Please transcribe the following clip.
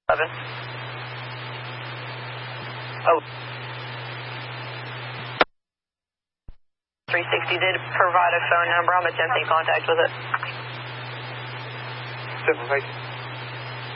11. Oh. 360 did provide a phone number. I'm attempting contact with it. 7,